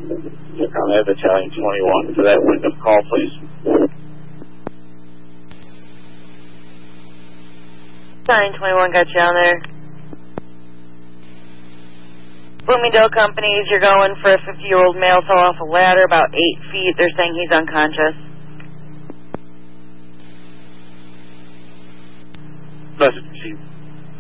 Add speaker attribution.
Speaker 1: On that Battalion 21 for that Wyndham call, please.
Speaker 2: Battalion 21 got you on there. Bloomingdale companies, you're going for a 50-year-old male fell off a ladder about 8 feet. They're saying he's unconscious.
Speaker 1: Message received.